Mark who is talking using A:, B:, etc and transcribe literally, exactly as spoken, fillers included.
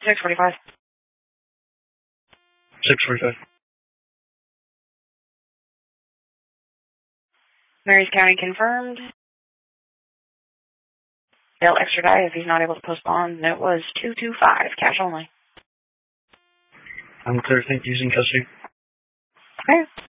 A: six forty-five.
B: six forty-five.
A: Marys County confirmed. They'll extradite if he's not able to postpone. It was two two five, cash only.
B: I'm clear. Thank you. He's in custody.
A: Okay.